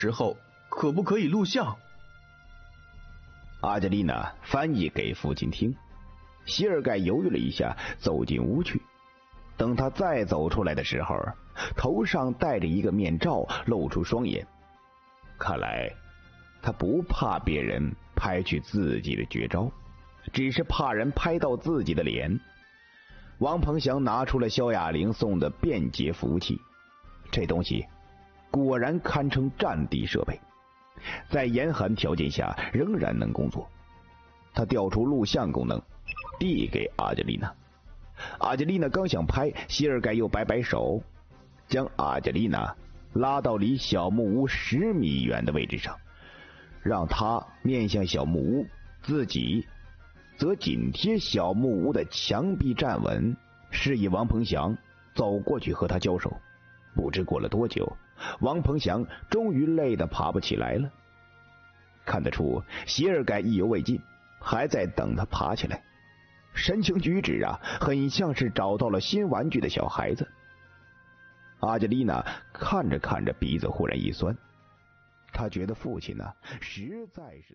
之后可不可以录像？ 阿杰丽娜翻译给父亲听。谢尔盖犹豫了一下，走进屋去。等他再走出来的时候，头上戴着一个面罩，露出双眼。看来他不怕别人拍去自己的绝招，只是怕人拍到自己的脸。王鹏祥拿出了萧亚玲送的便捷服务器，这东西果然堪称战地设备，在严寒条件下仍然能工作。他调出录像功能，递给阿杰丽娜。阿杰丽娜刚想拍，谢尔盖又摆摆手，将阿杰丽娜拉到离小木屋10米远的位置上，让她面向小木屋，自己则紧贴小木屋的墙壁站稳，示意王鹏祥走过去和他交手。不知过了多久，王鹏祥终于累得爬不起来了。看得出谢尔盖意犹未尽，还在等他爬起来，神情举止很像是找到了新玩具的小孩子。阿杰丽娜看着看着，鼻子忽然一酸，她觉得父亲实在是……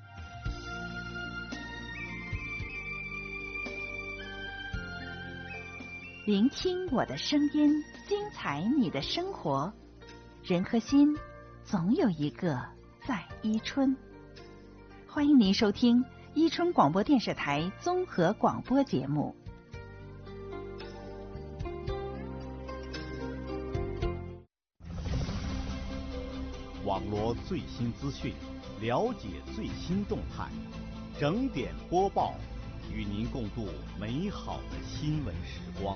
聆听我的声音，精彩你的生活。人和心，总有一个在伊春。欢迎您收听伊春广播电视台综合广播节目。 网罗最新资讯，了解最新动态，整点播报，与您共度美好的新闻时光。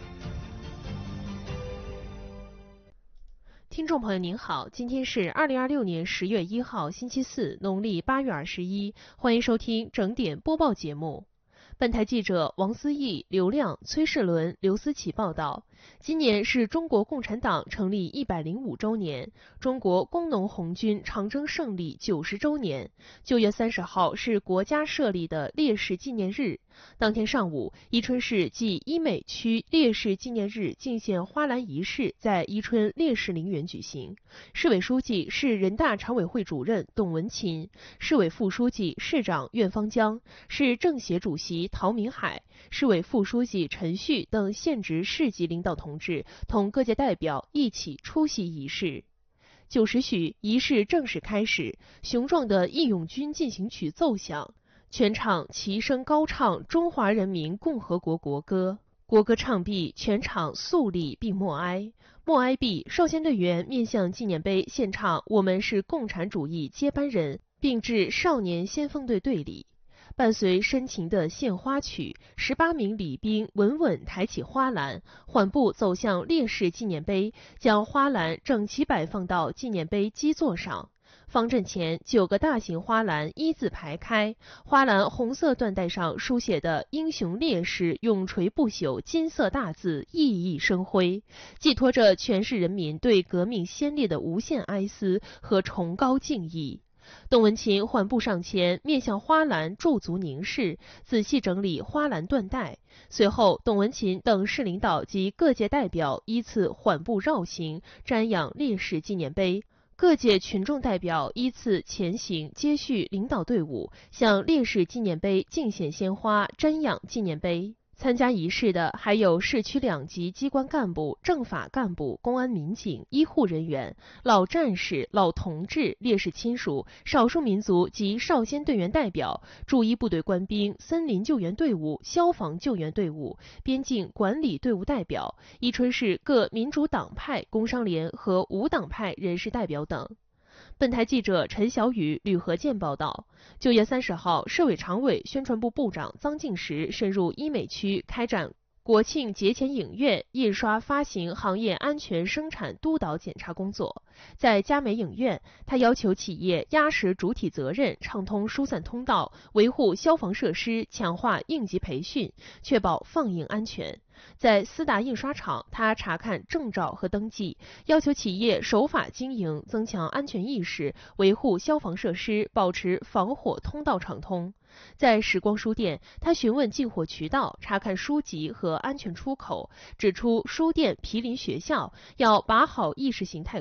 听众朋友您好，今天是2026年10月1号星期四，农历8月21，欢迎收听整点播报节目。本台记者王思义、刘亮、崔世伦、刘思琪报道，今年是中国共产党成立105周年，中国工农红军长征胜利90周年。9月30号是国家设立的烈士纪念日。当天上午，伊春市暨伊美区烈士纪念日敬献花篮仪式在伊春烈士陵园举行。市委书记、市人大常委会主任董文琴，市委副书记、市长苑方江，市政协主席陶明海，市委副书记陈旭等现职市级领导同志同各界代表一起出席仪式。9时许，仪式正式开始，雄壮的《义勇军进行曲》奏响。全场齐声高唱中华人民共和国国歌，国歌唱毕，全场肃立并默哀。默哀毕，少先队员面向纪念碑献唱《我们是共产主义接班人》，并致少年先锋队队礼。伴随深情的献花曲，18名礼兵稳稳抬起花篮，缓步走向烈士纪念碑，将花篮整齐摆放到纪念碑基座上。方阵前9个大型花篮一字排开，花篮红色缎带上书写的英雄烈士永垂不朽金色大字熠熠生辉，寄托着全市人民对革命先烈的无限哀思和崇高敬意。董文琴缓步上前，面向花篮驻足凝视，仔细整理花篮缎带。随后，董文琴等市领导及各界代表依次缓步绕行，瞻仰烈士纪念碑。各界群众代表依次前行，接续领导队伍，向烈士纪念碑敬献鲜花，瞻仰纪念碑。参加仪式的还有市区2级机关干部、政法干部、公安民警、医护人员、老战士、老同志、烈士亲属、少数民族及少先队员代表、驻伊部队官兵、森林救援队伍、消防救援队伍、边境管理队伍代表、伊春市各民主党派、工商联和无党派人士代表等。本台记者陈小雨、吕和建报道，9月30号，市委常委、宣传部部长臧敬时深入伊美区开展国庆节前影院印刷发行行业安全生产督导检查工作。在佳美影院，他要求企业压实主体责任，畅通疏散通道，维护消防设施，强化应急培训，确保放映安全。在思达印刷厂，他查看证照和登记，要求企业守法经营，增强安全意识，维护消防设施，保持防火通道畅通。在时光书店，他询问进货渠道，查看书籍和安全出口，指出书店毗邻学校，要把好意识形态观，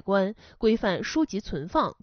规范书籍存放